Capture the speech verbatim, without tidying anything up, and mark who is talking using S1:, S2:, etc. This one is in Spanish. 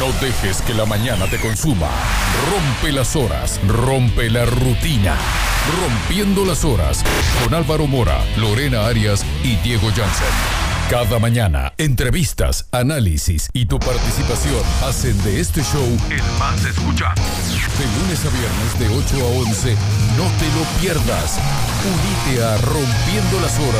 S1: No dejes que la mañana te consuma. Rompe las horas, rompe la rutina. Rompiendo las horas con Álvaro Mora, Lorena Arias y Diego Jansen. Cada mañana, entrevistas, análisis y tu participación hacen de este show el más escuchado. De lunes a viernes de ocho a once, no te lo pierdas. Unite a Rompiendo las Horas